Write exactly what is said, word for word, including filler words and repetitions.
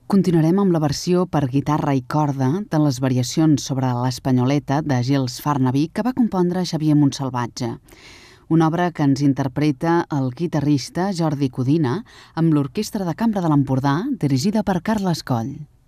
Continuarem amb la versió per guitarra i corda de les variacions sobre l'Espanyoleta de Gils Farnaby que va compondre Xavier Montsalvatge. Una obra que ens interpreta el guitarrista Jordi Codina amb l'Orquestra de Cambra de l'Empordà, dirigida per Carles Coll.